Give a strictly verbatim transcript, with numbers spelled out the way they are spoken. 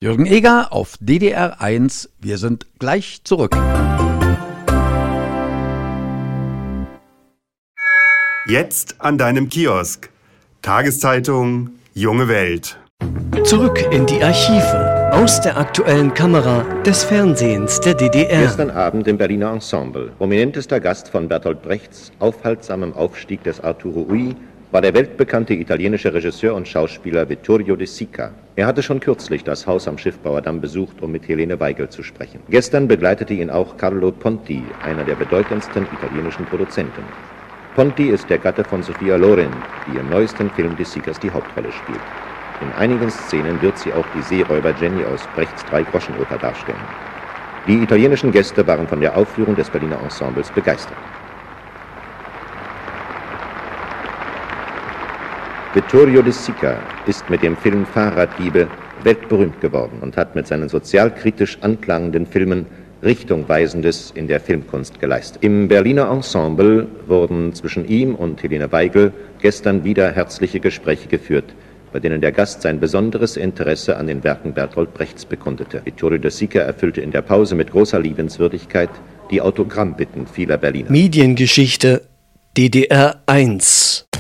Jürgen Eger auf D D R eins. Wir sind gleich zurück. Jetzt an deinem Kiosk. Tageszeitung Junge Welt. Zurück in die Archive. Aus der aktuellen Kamera des Fernsehens der D D R. Gestern Abend im Berliner Ensemble. Prominentester Gast von Bertolt Brechts aufhaltsamem Aufstieg des Arturo Ui war der weltbekannte italienische Regisseur und Schauspieler Vittorio De Sica. Er hatte schon kürzlich das Haus am Schiffbauerdamm besucht, um mit Helene Weigel zu sprechen. Gestern begleitete ihn auch Carlo Ponti, einer der bedeutendsten italienischen Produzenten. Ponti ist der Gatte von Sophia Loren, die im neuesten Film De Sicas die Hauptrolle spielt. In einigen Szenen wird sie auch die Seeräuber Jenny aus Brechts Drei-Groschen-Oper darstellen. Die italienischen Gäste waren von der Aufführung des Berliner Ensembles begeistert. Vittorio De Sica ist mit dem Film Fahrraddiebe weltberühmt geworden und hat mit seinen sozialkritisch anklagenden Filmen Richtungweisendes in der Filmkunst geleistet. Im Berliner Ensemble wurden zwischen ihm und Helene Weigel gestern wieder herzliche Gespräche geführt, bei denen der Gast sein besonderes Interesse an den Werken Bertolt Brechts bekundete. Vittorio De Sica erfüllte in der Pause mit großer Liebenswürdigkeit die Autogrammbitten vieler Berliner. Mediengeschichte D D R eins.